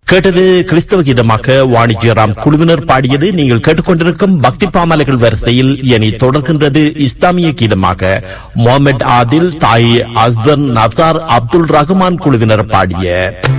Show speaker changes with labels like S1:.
S1: கேட்டது கிறிஸ்தவ கீதமாக வாணிஜ்யராம் குழுவினர் பாடியது. நீங்கள் கேட்டுக்கொண்டிருக்கும் பக்தி பாமாலைகள் வரிசையில் இனி தொடர்கின்றது இஸ்லாமிய கீதமாக முகமது ஆதில், தாய் அஸ்பர், நசார், அப்துல் ரஹ்மான் குழுவினர் பாடிய